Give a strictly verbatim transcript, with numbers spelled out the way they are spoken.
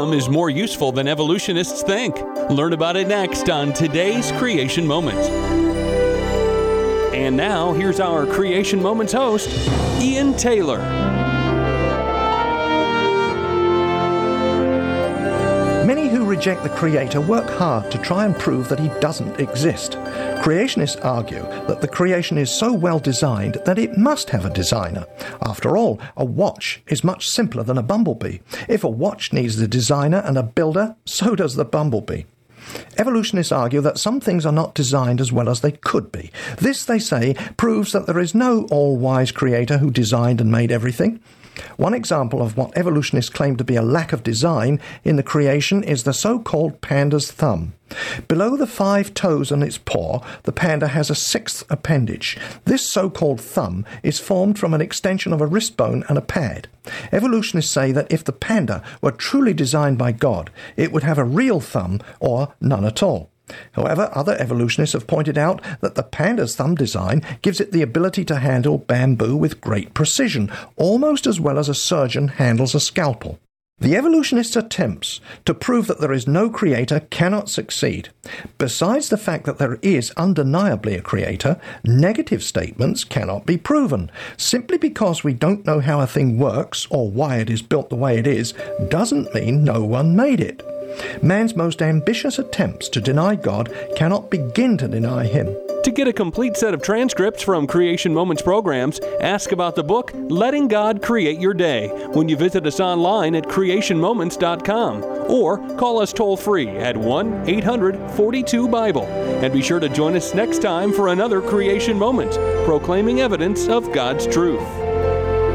thumb is more useful than evolutionists think. Learn about it next on today's Creation Moment. And now, here's our Creation Moments host, Ian Taylor. Many who reject the Creator work hard to try and prove that He doesn't exist. Creationists argue that the creation is so well designed that it must have a designer. After all, a watch is much simpler than a bumblebee. If a watch needs a designer and a builder, so does the bumblebee. Evolutionists argue that some things are not designed as well as they could be. This, they say, proves that there is no all-wise creator who designed and made everything. One example of what evolutionists claim to be a lack of design in the creation is the so-called panda's thumb. Below the five toes on its paw, the panda has a sixth appendage. This so-called thumb is formed from an extension of a wrist bone and a pad. Evolutionists say that if the panda were truly designed by God, it would have a real thumb or none at all. However, other evolutionists have pointed out that the panda's thumb design gives it the ability to handle bamboo with great precision, almost as well as a surgeon handles a scalpel. The evolutionists' attempts to prove that there is no creator cannot succeed. Besides the fact that there is undeniably a creator, negative statements cannot be proven. Simply because we don't know how a thing works or why it is built the way it is, doesn't mean no one made it. Man's most ambitious attempts to deny God cannot begin to deny Him. To get a complete set of transcripts from Creation Moments programs, ask about the book Letting God Create Your Day when you visit us online at creation moments dot com or call us toll-free at one eight hundred forty-two Bible. And be sure to join us next time for another Creation Moment, proclaiming evidence of God's truth.